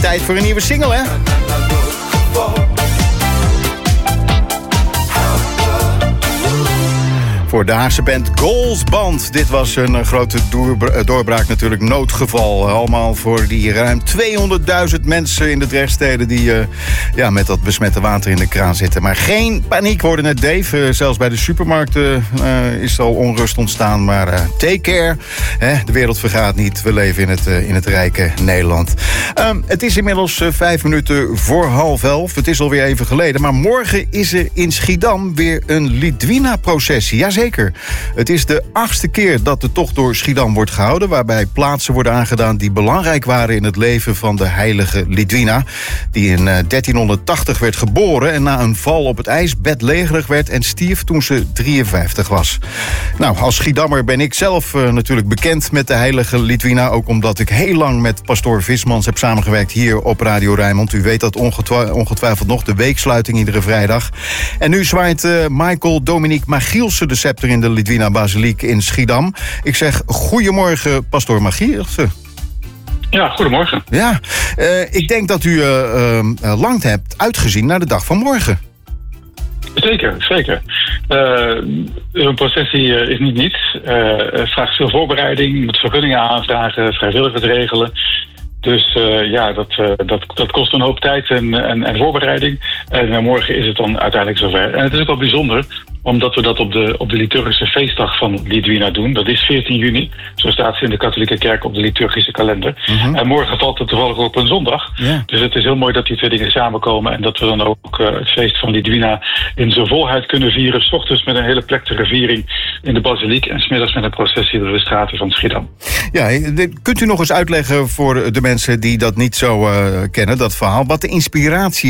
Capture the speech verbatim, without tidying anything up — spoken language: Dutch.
Tijd voor een nieuwe single, hè? Voor de Haagse band Goals Band. Dit was een uh, grote doorbra- doorbraak natuurlijk, noodgeval. Allemaal voor die ruim tweehonderdduizend mensen in de Drechtsteden... die uh, ja, met dat besmette water in de kraan zitten. Maar geen paniek, worden het Dave. Uh, zelfs bij de supermarkten uh, is al onrust ontstaan. Maar uh, take care. Hè? De wereld vergaat niet. We leven in het, uh, in het rijke Nederland. Um, het is inmiddels uh, vijf minuten voor half elf. Het is alweer even geleden. Maar morgen is er in Schiedam weer een Lidwina-processie. Jazeker. Het is de achtste keer dat de tocht door Schiedam wordt gehouden, waarbij plaatsen worden aangedaan die belangrijk waren in het leven van de heilige Lidwina, die in uh, dertienhonderdtachtig werd geboren en na een val op het ijs bedlegerig werd en stierf toen ze drieënvijftig was. Nou, als Schiedammer ben ik zelf uh, natuurlijk bekend met de heilige Lidwina, ook omdat ik heel lang met pastoor Vismans heb samengewerkt hier op Radio Rijnmond. U weet dat ongetwi- ongetwijfeld nog, de weeksluiting iedere vrijdag. En nu zwaait uh, Michael Dominique Magielsen de scepter in de Lidwina Basiliek in Schiedam. Ik zeg goedemorgen, pastoor Magielsen. Ja, goedemorgen. Ja, uh, ik denk dat u uh, uh, lang hebt uitgezien naar de dag van morgen. Zeker, zeker. Uh, een processie uh, is niet niets. Uh, het vraagt veel voorbereiding, je moet vergunningen aanvragen, vrijwilligers regelen. Dus uh, ja, dat, uh, dat, dat kost een hoop tijd en, en, en voorbereiding. En uh, morgen is het dan uiteindelijk zover. En het is ook wel bijzonder, omdat we dat op de, op de liturgische feestdag van Lidwina doen. Dat is veertien juni, zo staat ze in de katholieke kerk op de liturgische kalender. Uh-huh. En morgen valt het toevallig op een zondag. Yeah. Dus het is heel mooi dat die twee dingen samenkomen en dat we dan ook uh, het feest van Lidwina in zijn volheid kunnen vieren. 's Ochtends met een hele plechtige viering in de basiliek en 's middags met een processie door de straten van Schiedam. Ja, kunt u nog eens uitleggen voor de mensen die dat niet zo uh, kennen, dat verhaal, wat de inspiratie